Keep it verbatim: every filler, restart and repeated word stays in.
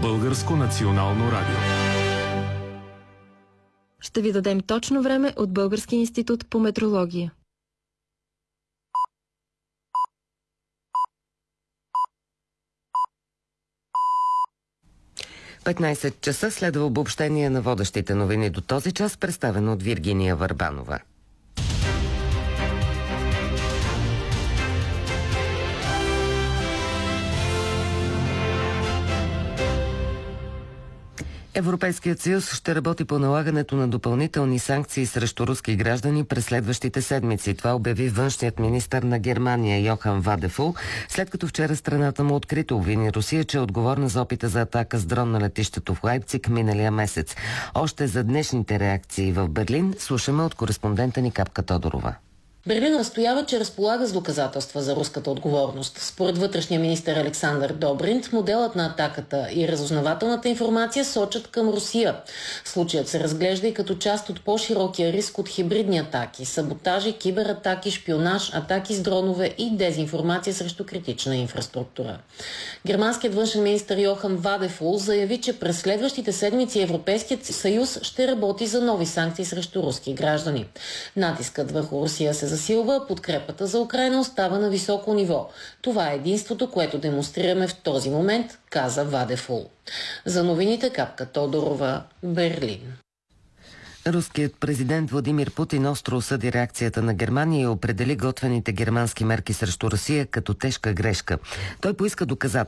Българско национално радио. Ще ви дадем точно време от Българския институт по метрология. петнайсет часа следва обобщение на водещите новини до този час, представено от Виргиния Върбанова. Европейският съюз ще работи по налагането на допълнителни санкции срещу руски граждани през следващите седмици. Това обяви външният министър на Германия Йохан Вадефул, след като вчера страната му открито обвини Русия, че е отговорна за опита за атака с дрон на летището в Лайпциг миналия месец. Още за днешните реакции в Берлин слушаме от кореспондента ни Капка Тодорова. Берлин настоява, че разполага с доказателства за руската отговорност. Според вътрешния министър Александър Добринт, моделът на атаката и разузнавателната информация сочат към Русия. Случаят се разглежда и като част от по-широкия риск от хибридни атаки, саботажи, кибератаки, шпионаж, атаки с дронове и дезинформация срещу критична инфраструктура. Германският външен министър Йохан Вадефул заяви, че през следващите седмици Европейският съюз ще работи за нови санкции срещу руски граждани. Натискът върху Русия се засилва, подкрепата за Украйна остава на високо ниво. Това е единството, което демонстрираме в този момент, каза Вадефул. За новините Капка Тодорова, Берлин. Руският президент Владимир Путин остро осъди реакцията на Германия и определи готвените германски мерки срещу Русия като тежка грешка. Той поиска доказателства